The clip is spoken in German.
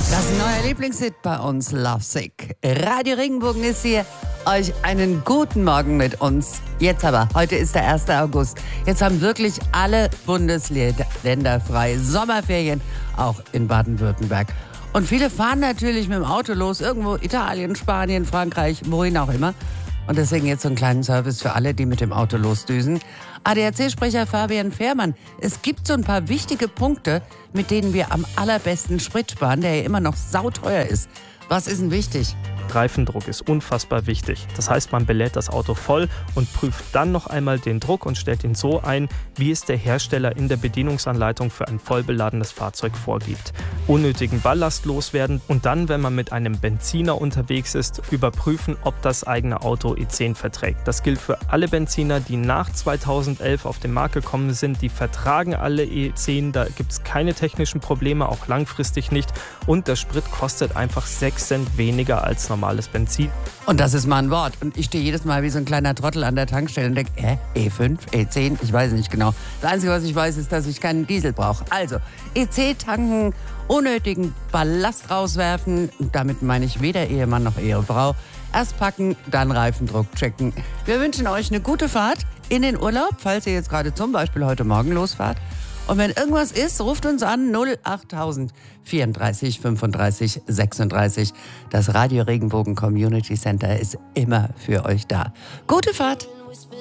Das neue Lieblingshit bei uns, Lovesick. Radio Regenbogen ist hier. Euch einen guten Morgen mit uns. Jetzt aber, heute ist der 1. August. Jetzt haben wirklich alle Bundesländer frei. Sommerferien, auch in Baden-Württemberg. Und viele fahren natürlich mit dem Auto los, irgendwo Italien, Spanien, Frankreich, wohin auch immer. Und deswegen jetzt so einen kleinen Service für alle, die mit dem Auto losdüsen. ADAC-Sprecher Fabian Fährmann, es gibt so ein paar wichtige Punkte, mit denen wir am allerbesten Sprit sparen, der ja immer noch sauteuer ist. Was ist denn wichtig? Reifendruck ist unfassbar wichtig. Das heißt, man belädt das Auto voll und prüft dann noch einmal den Druck und stellt ihn so ein, wie es der Hersteller in der Bedienungsanleitung für ein vollbeladenes Fahrzeug vorgibt. Unnötigen Ballast loswerden und dann, wenn man mit einem Benziner unterwegs ist, überprüfen, ob das eigene Auto E10 verträgt. Das gilt für alle Benziner, die nach 2011 auf den Markt gekommen sind. Die vertragen alle E10, da gibt es keine technischen Probleme, auch langfristig nicht. Und der Sprit kostet einfach 6 Cent weniger als normales Benzin. Und das ist mal ein Wort. Und ich stehe jedes Mal wie so ein kleiner Trottel an der Tankstelle und denke, E5, E10, ich weiß nicht genau. Das Einzige, was ich weiß, ist, dass ich keinen Diesel brauche. Also, EC tanken, unnötigen Ballast rauswerfen. Und damit meine ich weder Ehemann noch Ehefrau. Erst packen, dann Reifendruck checken. Wir wünschen euch eine gute Fahrt in den Urlaub, falls ihr jetzt gerade zum Beispiel heute Morgen losfahrt. Und wenn irgendwas ist, ruft uns an 08000 34 35 36. Das Radio Regenbogen Community Center ist immer für euch da. Gute Fahrt!